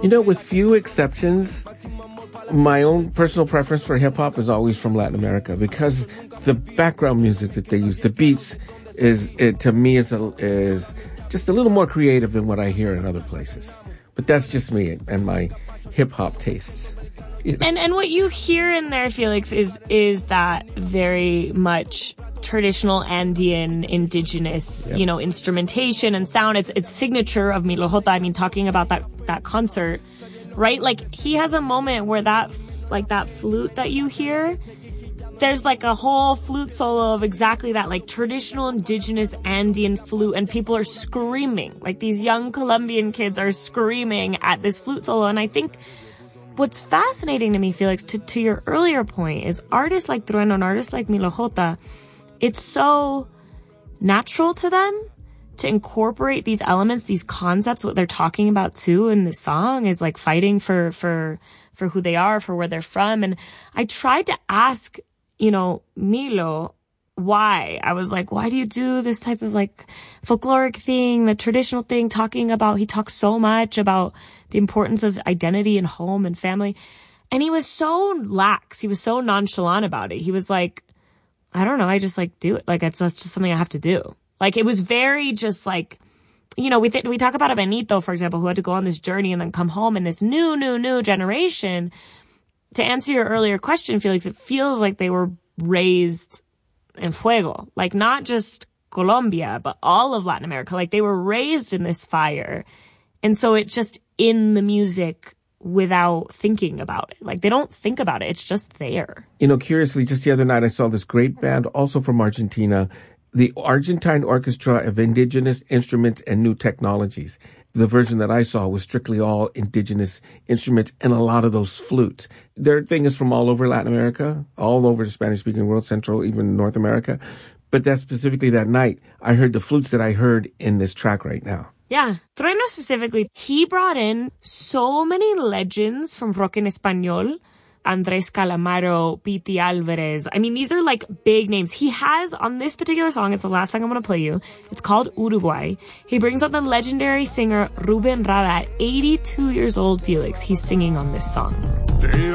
With few exceptions, my own personal preference for hip-hop is always from Latin America because the background music that they use, the beats, to me is just a little more creative than what I hear in other places. But that's just me and my hip-hop tastes. And what you hear in there, Felix, is that very much traditional Andean, indigenous, instrumentation and sound. It's signature of Milo J. I mean, talking about that concert, right? Like, he has a moment where that flute that you hear, there's like a whole flute solo of exactly that, like traditional indigenous Andean flute, and people are screaming. Like, these young Colombian kids are screaming at this flute solo. And I think what's fascinating to me, Felix, to your earlier point, is artists like Trueno and artists like Milo J, it's so natural to them to incorporate these elements, these concepts. What they're talking about too in the song is like fighting for who they are, for where they're from. And I tried to ask, Milo, why? I was like, why do you do this type of like folkloric thing, the traditional thing, he talks so much about the importance of identity and home and family. And he was so lax. He was so nonchalant about it. He was like, I don't know. I just like do it. Like, that's just something I have to do. Like, it was very just like, we talk about a Benito, for example, who had to go on this journey and then come home, and this new generation. To answer your earlier question, Felix, it feels like they were raised in fuego. Like, not just Colombia, but all of Latin America. Like, they were raised in this fire. And so it's just in the music without thinking about it. Like, they don't think about it. It's just there. Curiously, just the other night, I saw this great band also from Argentina, the Argentine Orchestra of Indigenous Instruments and New Technologies. The version that I saw was strictly all indigenous instruments and a lot of those flutes. Their thing is from all over Latin America, all over the Spanish-speaking world, Central, even North America. But that specifically that night, I heard the flutes that I heard in this track right now. Yeah. Trueno specifically, he brought in so many legends from rock en español. Andrés Calamaro, Pity Alvarez. I mean, these are like big names. He has, on this particular song, it's the last song I'm going to play you. It's called Uruguay. He brings up the legendary singer Rubén Rada at 82 years old, Felix. He's singing on this song.